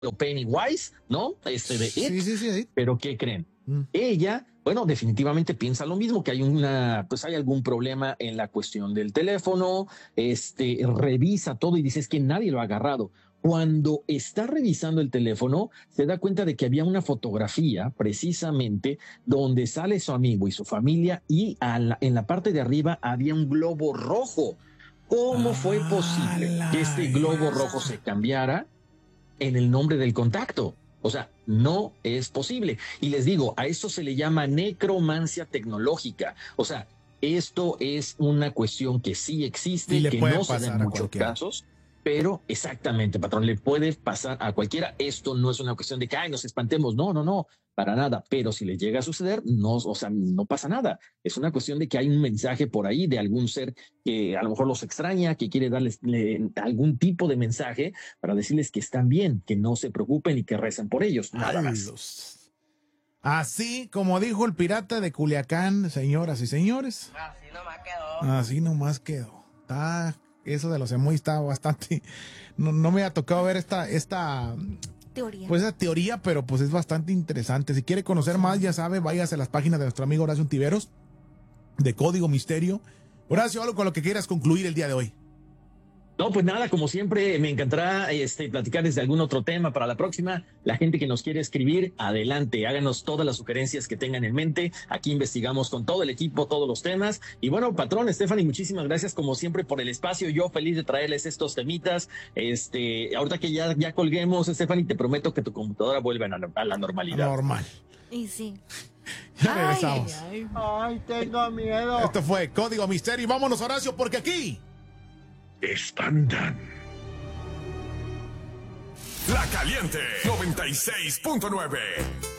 Pennywise, ¿no? De It. Sí. Pero ¿qué creen? Ella, bueno, definitivamente piensa lo mismo, que hay algún problema en la cuestión del teléfono, revisa todo y dice es que nadie lo ha agarrado. Cuando está revisando el teléfono, se da cuenta de que había una fotografía precisamente donde sale su amigo y su familia y en la parte de arriba había un globo rojo. ¿Cómo fue posible que este globo rojo se cambiara en el nombre del contacto? O sea, no es posible. Y les digo, a esto se le llama necromancia tecnológica. O sea, esto es una cuestión que sí existe, y le que puede no se da pasar en a muchos cualquiera. casos. Pero exactamente, patrón, le puede pasar a cualquiera. Esto no es una cuestión de que ay, nos espantemos. No, para nada. Pero si le llega a suceder, no, o sea, no pasa nada. Es una cuestión de que hay un mensaje por ahí de algún ser que a lo mejor los extraña, que quiere darles algún tipo de mensaje para decirles que están bien, que no se preocupen y que recen por ellos. Nada más. Así como dijo el pirata de Culiacán, señoras y señores. Así nomás quedó. Eso de los emojis está bastante. No me ha tocado ver esta teoría. Pues esa teoría, pero pues es bastante interesante. Si quiere conocer más, ya sabe, váyase a las páginas de nuestro amigo Horacio Ontiveros, de Código Misterio. Horacio, algo con lo que quieras concluir el día de hoy. No, pues nada, como siempre, me encantará platicar desde algún otro tema para la próxima. La gente que nos quiere escribir, adelante, háganos todas las sugerencias que tengan en mente. Aquí investigamos con todo el equipo todos los temas. Y bueno, patrón, Stephanie, muchísimas gracias como siempre por el espacio. Yo feliz de traerles estos temitas. Ahorita que ya colguemos, Stephanie, te prometo que tu computadora vuelva a la normalidad. Normal. Y sí. Ya regresamos. Ay, tengo miedo. Esto fue Código Misterio. Vámonos, Horacio, porque aquí espantan. La Caliente 96.9.